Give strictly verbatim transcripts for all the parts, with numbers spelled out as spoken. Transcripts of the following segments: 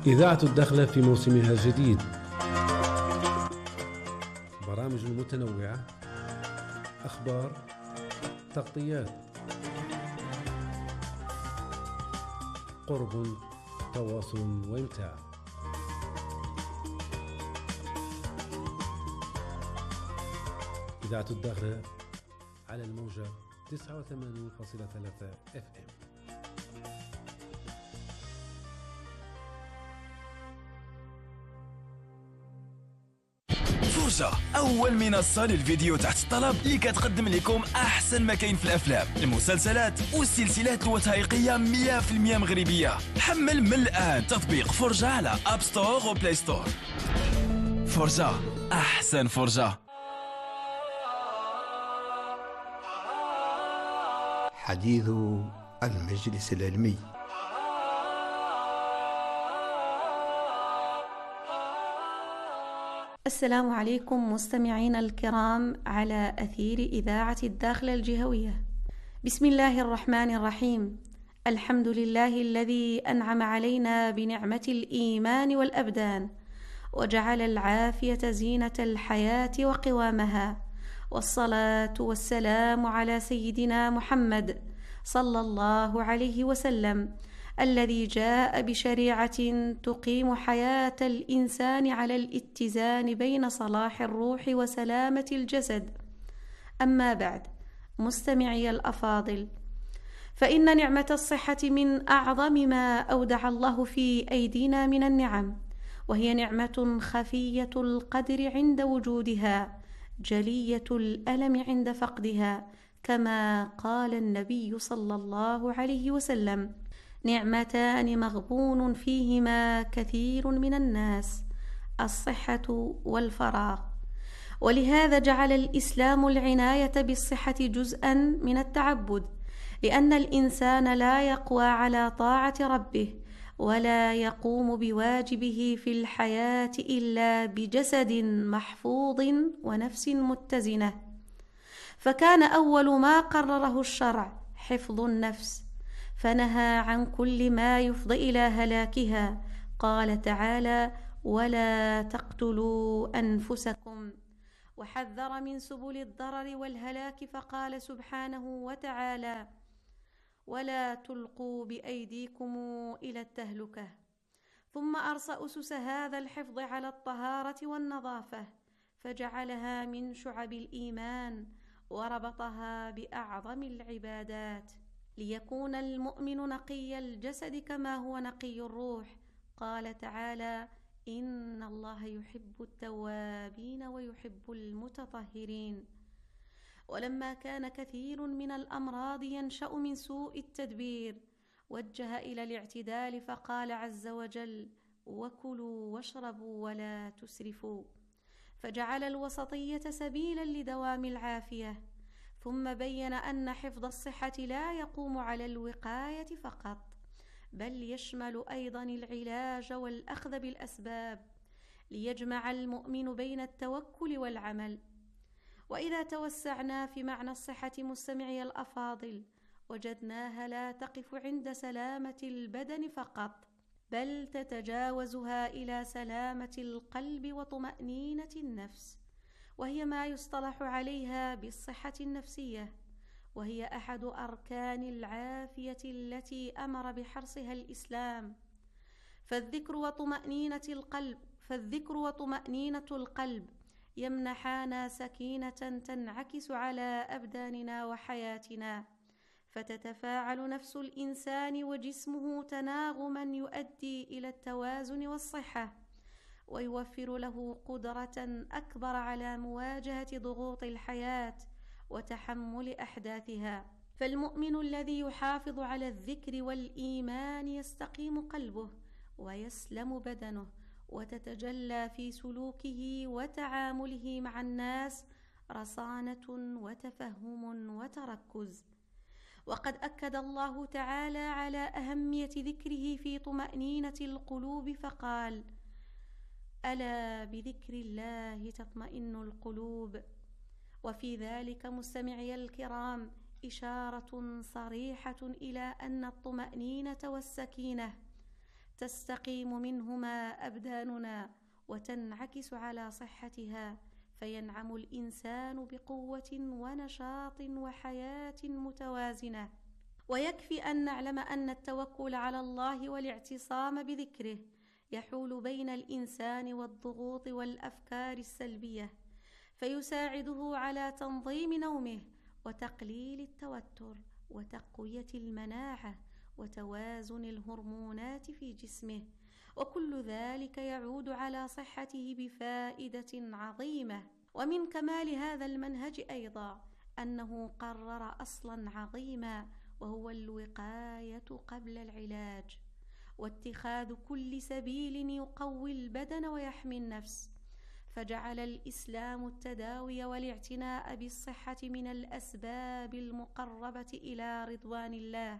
إذاعة الدخلة في موسمها الجديد، برامج متنوعة، أخبار، تغطيات، قرب، تواصل وإمتاع. إذاعة الدخلة على الموجة تسعة وثمانين فاصلة ثلاثة اف ام. فرجة، أول منصة للفيديو تحت الطلب اللي كتقدم لكم أحسن ما كاين في الأفلام، المسلسلات والسلسلات الوثائقية مية بالمية مغربية. حمل من الآن تطبيق فرجة على أب ستور وبلاي ستور. فرجة، أحسن فرجة. حديث المجلس العلمي. السلام عليكم مستمعينا الكرام على أثير إذاعة الداخلة الجهوية. بسم الله الرحمن الرحيم. الحمد لله الذي أنعم علينا بنعمة الإيمان والأبدان، وجعل العافية زينة الحياة وقوامها، والصلاة والسلام على سيدنا محمد صلى الله عليه وسلم، الذي جاء بشريعة تقيم حياة الإنسان على الاتزان بين صلاح الروح وسلامة الجسد. أما بعد، مستمعي الأفاضل، فإن نعمة الصحة من أعظم ما أودع الله في أيدينا من النعم، وهي نعمة خفية القدر عند وجودها، جلية الألم عند فقدها، كما قال النبي صلى الله عليه وسلم: نعمتان مغبون فيهما كثير من الناس، الصحة والفراغ. ولهذا جعل الإسلام العناية بالصحة جزءا من التعبد، لأن الإنسان لا يقوى على طاعة ربه ولا يقوم بواجبه في الحياة إلا بجسد محفوظ ونفس متزنة. فكان أول ما قرره الشرع حفظ النفس، فنهى عن كل ما يفضي إلى هلاكها. قال تعالى: ولا تقتلوا أنفسكم، وحذر من سبل الضرر والهلاك، فقال سبحانه وتعالى: ولا تلقوا بأيديكم إلى التهلكة. ثم أرسى أسس هذا الحفظ على الطهارة والنظافة، فجعلها من شعب الإيمان، وربطها بأعظم العبادات، ليكون المؤمن نقي الجسد كما هو نقي الروح. قال تعالى: إن الله يحب التوابين ويحب المتطهرين. ولما كان كثير من الأمراض ينشأ من سوء التدبير، وجه إلى الاعتدال، فقال عز وجل: وكلوا واشربوا ولا تسرفوا، فجعل الوسطية سبيلا لدوام العافية. ثم بين أن حفظ الصحة لا يقوم على الوقاية فقط، بل يشمل أيضا العلاج والأخذ بالأسباب، ليجمع المؤمن بين التوكل والعمل. وإذا توسعنا في معنى الصحة مستمعي الأفاضل، وجدناها لا تقف عند سلامة البدن فقط، بل تتجاوزها إلى سلامة القلب وطمأنينة النفس، وهي ما يصطلح عليها بالصحة النفسية، وهي أحد أركان العافية التي أمر بحرصها الإسلام. فالذكر وطمأنينة القلب فالذكر وطمأنينة القلب يمنحانا سكينة تنعكس على أبداننا وحياتنا، فتتفاعل نفس الإنسان وجسمه تناغما يؤدي إلى التوازن والصحة، ويوفر له قدرة أكبر على مواجهة ضغوط الحياة وتحمل أحداثها. فالمؤمن الذي يحافظ على الذكر والإيمان يستقيم قلبه ويسلم بدنه، وتتجلى في سلوكه وتعامله مع الناس رصانة وتفهم وتركز. وقد أكد الله تعالى على أهمية ذكره في طمأنينة القلوب، فقال: ألا بذكر الله تطمئن القلوب. وفي ذلك مستمعي الكرام إشارة صريحة إلى أن الطمأنينة والسكينة تستقيم منهما أبداننا وتنعكس على صحتها، فينعم الإنسان بقوة ونشاط وحياة متوازنة. ويكفي أن نعلم أن التوكل على الله والاعتصام بذكره يحول بين الإنسان والضغوط والأفكار السلبية، فيساعده على تنظيم نومه وتقليل التوتر وتقوية المناعة وتوازن الهرمونات في جسمه، وكل ذلك يعود على صحته بفائدة عظيمة. ومن كمال هذا المنهج أيضا أنه قرر أصلا عظيما، وهو الوقاية قبل العلاج، واتخاذ كل سبيل يقوي البدن ويحمي النفس، فجعل الإسلام التداوي والاعتناء بالصحة من الأسباب المقربة إلى رضوان الله.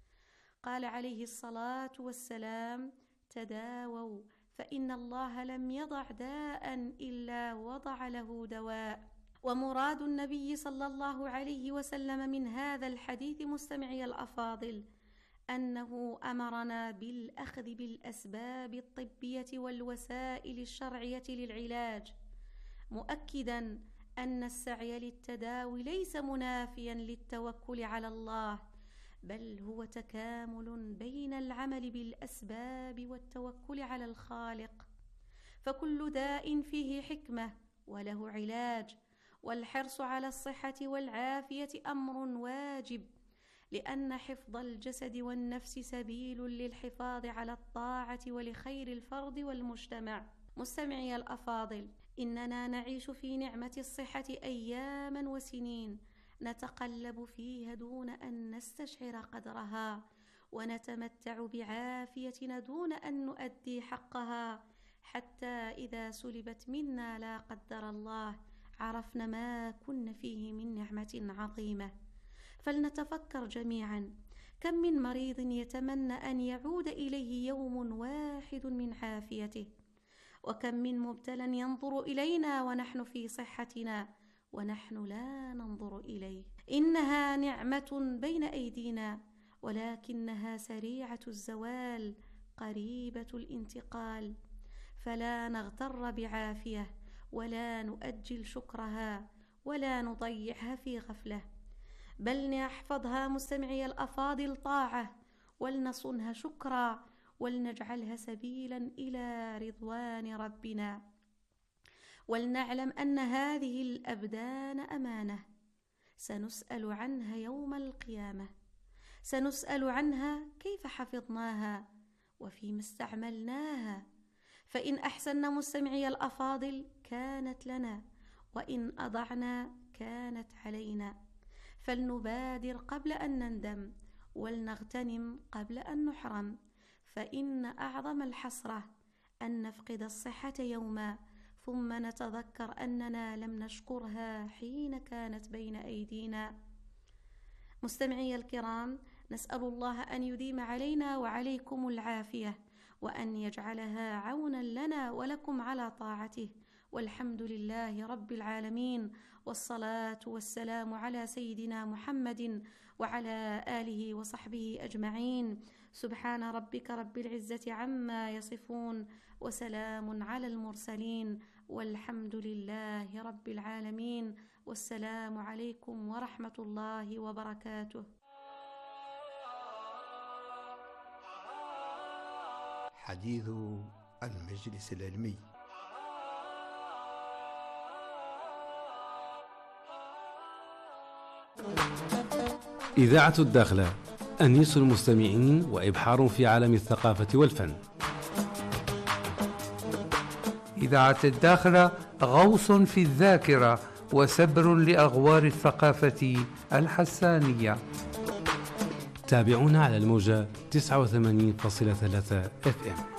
قال عليه الصلاة والسلام: تداووا فإن الله لم يضع داء إلا وضع له دواء. ومراد النبي صلى الله عليه وسلم من هذا الحديث مستمعي الأفاضل أنه أمرنا بالأخذ بالأسباب الطبية والوسائل الشرعية للعلاج، مؤكدا أن السعي للتداوي ليس منافيا للتوكل على الله، بل هو تكامل بين العمل بالأسباب والتوكل على الخالق، فكل داء فيه حكمة وله علاج، والحرص على الصحة والعافية أمر واجب، لأن حفظ الجسد والنفس سبيل للحفاظ على الطاعة ولخير الفرد والمجتمع. مستمعي الأفاضل، إننا نعيش في نعمة الصحة أياما وسنين نتقلب فيها دون أن نستشعر قدرها، ونتمتع بعافيتنا دون أن نؤدي حقها، حتى إذا سلبت منا لا قدر الله عرفنا ما كنا فيه من نعمة عظيمة. فلنتفكر جميعا، كم من مريض يتمنى أن يعود إليه يوم واحد من عافيته، وكم من مبتلى ينظر إلينا ونحن في صحتنا ونحن لا ننظر إليه. إنها نعمة بين أيدينا، ولكنها سريعة الزوال قريبة الانتقال، فلا نغتر بعافية ولا نؤجل شكرها ولا نضيعها في غفلة، بل نحفظها مستمعي الأفاضل طاعة، ولنصنها شكرا، ولنجعلها سبيلا إلى رضوان ربنا. ولنعلم أن هذه الأبدان أمانة سنسأل عنها يوم القيامة، سنسأل عنها كيف حفظناها وفيما استعملناها، فإن أحسننا مستمعي الأفاضل كانت لنا، وإن أضعنا كانت علينا، فلنبادر قبل أن نندم، ولنغتنم قبل أن نحرم، فإن أعظم الحسرة أن نفقد الصحة يوما ثم نتذكر أننا لم نشكرها حين كانت بين أيدينا. مستمعي الكرام، نسأل الله أن يديم علينا وعليكم العافية، وأن يجعلها عونا لنا ولكم على طاعته، والحمد لله رب العالمين، والصلاة والسلام على سيدنا محمد وعلى آله وصحبه أجمعين. سبحان ربك رب العزة عما يصفون، وسلام على المرسلين، والحمد لله رب العالمين، والسلام عليكم ورحمة الله وبركاته. حديث المجلس العلمي. إذاعة الداخلة، أنيس المستمعين وإبحار في عالم الثقافة والفن. إذاعة الداخلة غوص في الذاكرة وسبر لأغوار الثقافة الحسانية. تابعونا على الموجة تسعة وثمانين فاصلة ثلاثة إف إم.